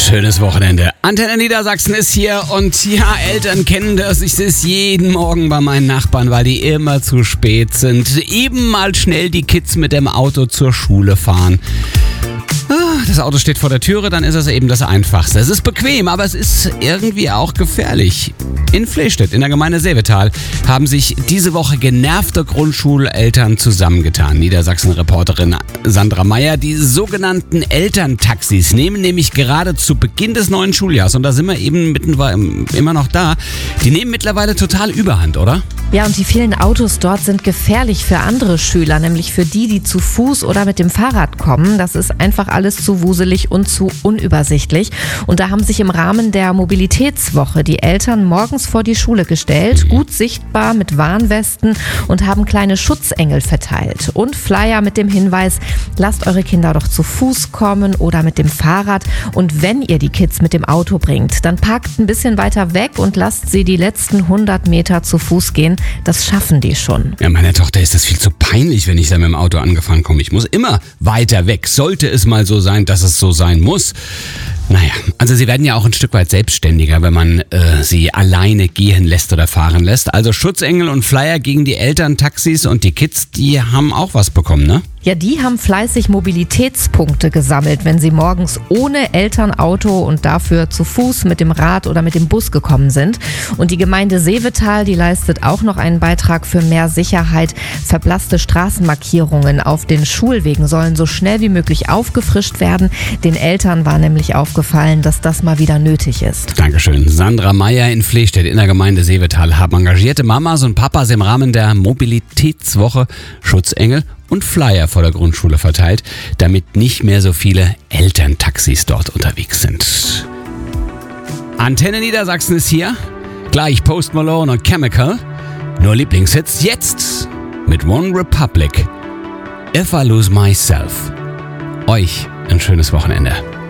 Schönes Wochenende. Antenne Niedersachsen ist hier und ja, Eltern kennen das. Ich sehe es jeden Morgen bei meinen Nachbarn, weil die immer zu spät sind. Eben mal schnell die Kids mit dem Auto zur Schule fahren. Das Auto steht vor der Türe, dann ist es eben das Einfachste. Es ist bequem, aber es ist irgendwie auch gefährlich. In Flehstedt, in der Gemeinde Seevetal, haben sich diese Woche genervte Grundschuleltern zusammengetan. Niedersachsen-Reporterin Sandra Meyer, die sogenannten Elterntaxis nehmen nämlich gerade zu Beginn des neuen Schuljahres, und da sind wir eben immer noch da, die nehmen mittlerweile total Überhand, oder? Ja, und die vielen Autos dort sind gefährlich für andere Schüler, nämlich für die zu Fuß oder mit dem Fahrrad kommen. Das ist einfach alles zu wuselig und zu unübersichtlich. Und da haben sich im Rahmen der Mobilitätswoche die Eltern morgens vor die Schule gestellt, gut sichtbar mit Warnwesten, und haben kleine Schutzengel verteilt. Und Flyer mit dem Hinweis, lasst eure Kinder doch zu Fuß kommen oder mit dem Fahrrad. Und wenn ihr die Kids mit dem Auto bringt, dann parkt ein bisschen weiter weg und lasst sie die letzten 100 Meter zu Fuß gehen. Das schaffen die schon. Ja, meiner Tochter ist das viel zu peinlich, wenn ich da mit dem Auto angefahren komme. Ich muss immer weiter weg. Sollte es mal so sein, dass es so sein muss. Naja, also sie werden ja auch ein Stück weit selbstständiger, wenn man sie alleine gehen lässt oder fahren lässt. Also Schutzengel und Flyer gegen die Elterntaxis, und die Kids, die haben auch was bekommen, ne? Ja, die haben fleißig Mobilitätspunkte gesammelt, wenn sie morgens ohne Elternauto und dafür zu Fuß mit dem Rad oder mit dem Bus gekommen sind. Und die Gemeinde Seevetal, die leistet auch noch einen Beitrag für mehr Sicherheit. Verblasste Straßenmarkierungen auf den Schulwegen sollen so schnell wie möglich aufgefrischt werden. Den Eltern war nämlich aufgefallen, dass das mal wieder nötig ist. Dankeschön. Sandra Meyer in Flehstedt in der Gemeinde Seevetal haben engagierte Mamas und Papas im Rahmen der Mobilitätswoche Schutzengel und Flyer vor der Grundschule verteilt, damit nicht mehr so viele Elterntaxis dort unterwegs sind. Antenne Niedersachsen ist hier. Gleich Post Malone und Chemical. Nur Lieblingshits jetzt mit One Republic. If I Lose Myself. Euch ein schönes Wochenende.